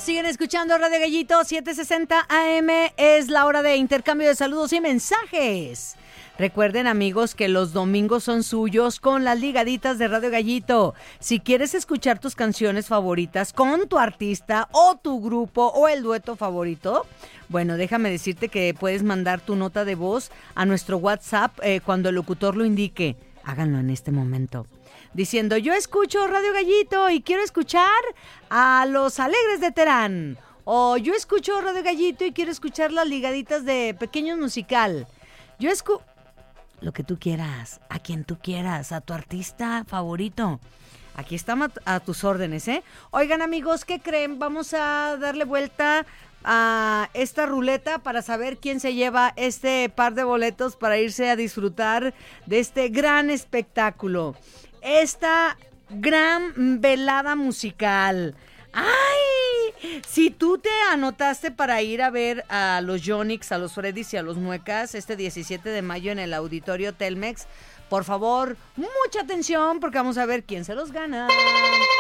Siguen escuchando Radio Gallito 760 AM. Es la hora de intercambio de saludos y mensajes. Recuerden, amigos, que los domingos son suyos con las ligaditas de Radio Gallito. Si quieres escuchar tus canciones favoritas con tu artista o tu grupo o el dueto favorito, bueno, déjame decirte que puedes mandar tu nota de voz a nuestro WhatsApp cuando el locutor lo indique. Háganlo en este momento. Diciendo, yo escucho Radio Gallito y quiero escuchar a Los Alegres de Terán. O yo escucho Radio Gallito y quiero escuchar las ligaditas de Pequeños Musical. Lo que tú quieras, a quien tú quieras, a tu artista favorito. Aquí estamos a tus órdenes, ¿eh? Oigan, amigos, ¿qué creen? Vamos a darle vuelta a esta ruleta para saber quién se lleva este par de boletos para irse a disfrutar de este gran espectáculo. Esta gran velada musical. ¡Ay! Si tú te anotaste para ir a ver a los Yonix, a los Freddys y a los Muecas este 17 de mayo en el Auditorio Telmex, por favor, mucha atención porque vamos a ver quién se los gana.